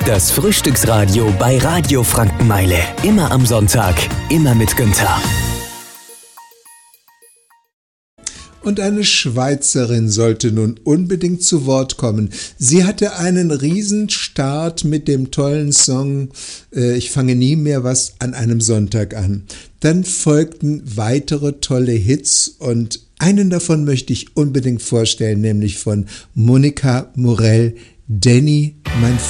Das Frühstücksradio bei Radio Frankenmeile. Immer am Sonntag, immer mit Günther. Und eine Schweizerin sollte nun unbedingt zu Wort kommen. Sie hatte einen Riesenstart mit dem tollen Song Ich fange nie mehr was an einem Sonntag an. Dann folgten weitere tolle Hits und einen davon möchte ich unbedingt vorstellen, nämlich von Monika Morell, Danny, mein